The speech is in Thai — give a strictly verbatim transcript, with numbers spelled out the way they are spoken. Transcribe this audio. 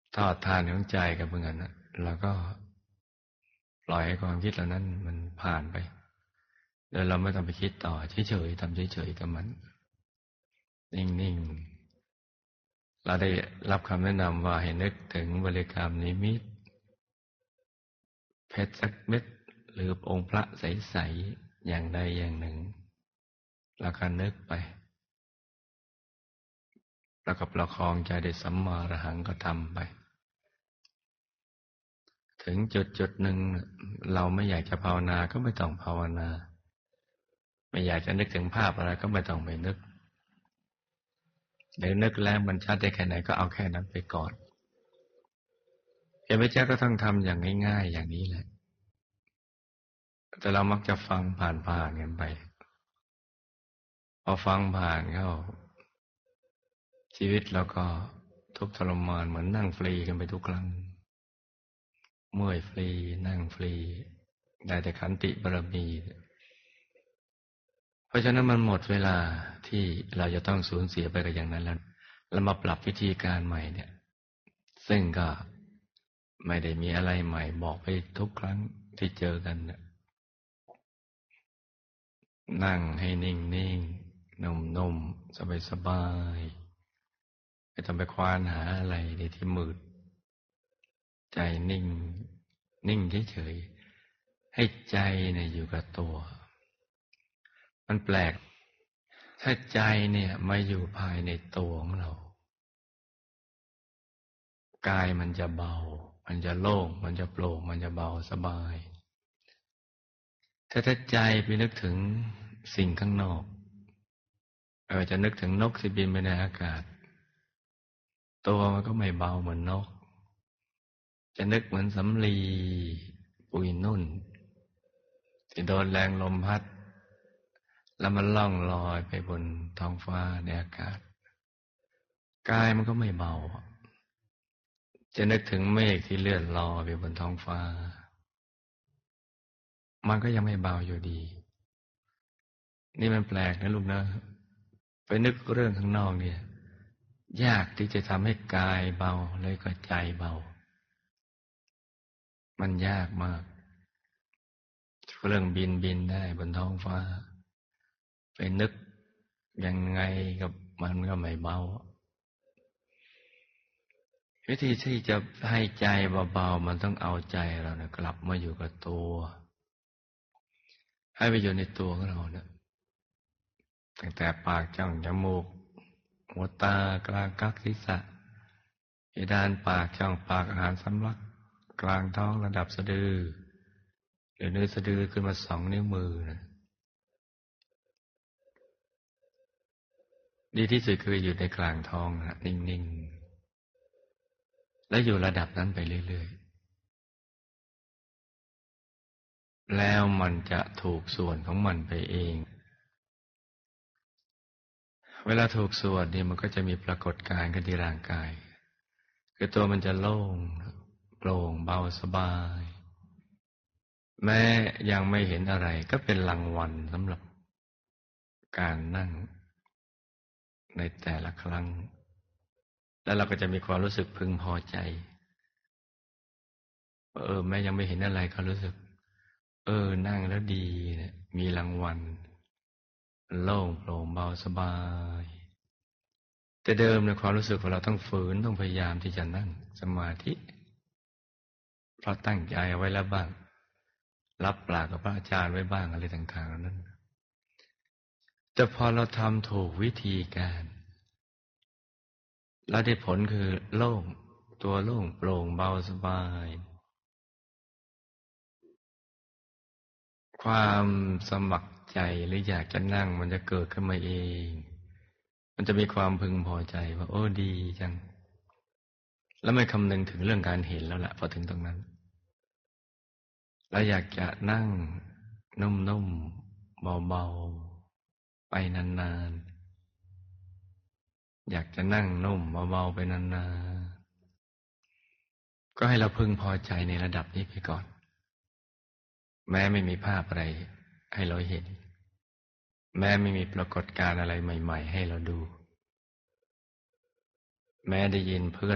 ทอดทานของใจกับเหมือนกันนะแล้วก็ปล่อยให้ความคิดเหล่านั้นมันผ่านไปโดยเราไม่ต้องไปคิดต่อเฉยๆทำเฉยๆกับมันนิ่งๆเราได้รับคำแนะนำว่าให้นึกถึงบริกรรมนิมิตเพชรสักเม็ดหรือองค์พระใสๆอย่างใดอย่างหนึ่งแล้วก็นึกไปแล้วก็ประคองใจได้สัมมาอรหังก็ทำไปถึงจุดจุดหนึ่งเราไม่อยากจะภาวนาก็ไม่ต้องภาวนาไม่อยากจะนึกถึงภาพอะไรก็ไม่ต้องไปนึกเดี๋ยวนึกแล้วมันชัดได้แค่ไหนก็เอาแค่นั้นไปก่อนเพียงพระเจ้าก็ต้องทำอย่างง่ายๆอย่างนี้แหละแต่เรามักจะฟังผ่านๆกันไปพอฟังผ่านเข้าชีวิตเราก็ทุกข์ทรมานเหมือนนั่งฟรีกันไปทุกครั้งเมื่อยฟรีนั่งฟรีได้แต่ขันติบารมีเพราะฉะนั้นมันหมดเวลาที่เราจะต้องสูญเสียไปกับอย่างนั้นแล้วเรามาปรับวิธีการใหม่เนี่ยซึ่งก็ไม่ได้มีอะไรใหม่บอกไปทุกครั้งที่เจอกันเนี่ยนั่งให้นิ่งนิ่งนุ่มนุ่มสบายสบายไม่ต้องไปควานหาอะไรในที่มืดใจนิ่งนิ่งเฉยๆให้ใจเนี่ยอยู่กับตัวมันแปลกถ้าใจเนี่ยมาอยู่ภายในตัวของเรากายมันจะเบามันจะโล่งมันจะโปร่งมันจะเบาสบายถ้าถ้าใจไปนึกถึงสิ่งข้างนอกเออจะนึกถึงนกที่บินไปในอากาศตัวมันก็ไม่เบาเหมือนนกจะนึกเหมือนสำลีปุยนุ่นที่โดนแรงลมพัดแล้วมันล่องลอยไปบนท้องฟ้าในอากาศกายมันก็ไม่เบาจะนึกถึงเมฆที่เลื่อนลอยไปบนท้องฟ้ามันก็ยังไม่เบาอยู่ดีนี่มันแปลกนะลูกนะไปนึกเรื่องข้างนอกเนี่ยยากที่จะทำให้กายเบาเลยก็ใจเบามันยากมากเรื่องบินบินได้บนท้องฟ้าไปนึกยังไงกับมันก็ไม่เบาวิธีที่จะให้ใจเบาๆมันต้องเอาใจเราเนี่ยกลับมาอยู่กับตัวให้ไปอยู่ในตัวของเราเนี่ยตั้งแต่ปากจ้องจมูกหัวตากลางกักศีรษะเพดานปากช่องปากอาหารสำลักกลางท้องระดับสะดือหรือเนื้อสะดือขึ้นมาสองนิ้วมือนะดีที่สุดคืออยู่ในกลางท้องนะนิ่งๆและอยู่ระดับนั้นไปเรื่อยๆแล้วมันจะถูกส่วนของมันไปเองเวลาถูกส่วนนี่มันก็จะมีปรากฏการณ์ขึ้นที่ร่างกายคือตัวมันจะโล่งโปร่งเบาสบายแม้ยังไม่เห็นอะไรก็เป็นรางวัลสำหรับการนั่งในแต่ละครั้งแล้วเราก็จะมีความรู้สึกพึงพอใจเออแม้ยังไม่เห็นอะไรก็รู้สึกเออนั่งแล้วดีเนี่ยมีรางวัลโล่งโปร่งเบาสบายแต่เดิมในความรู้สึกของเราต้องฝืนต้องพยายามที่จะนั่งสมาธิเพราะตั้งใจเอาไว้แล้วบ้างรับปากกับพระอาจารย์ไว้บ้างอะไรต่างๆนั้นแต่พอเราทำถูกวิธีการแล้วได้ผลคือโล่งตัวโล่งโปร่งเบาสบายความสมัครใจหรืออยากจะนั่งมันจะเกิดขึ้นมาเองมันจะมีความพึงพอใจว่าโอ้ดีจังแล้วไม่คำนึงถึงเรื่องการเห็นแล้วล่ะพอถึงตรงนั้นเราอยากจะนั่งนุ่มๆเบาๆไปนานๆอยากจะนั่งนุ่มเบาๆไปนานๆก็ให้เราพึงพอใจในระดับนี้ไปก่อนแม้ไม่มีภาพอะไรให้เราเห็นแม้ไม่มีปรากฏการณ์อะไรใหม่ๆให้เราดูแม้ได้ยินเพื่อน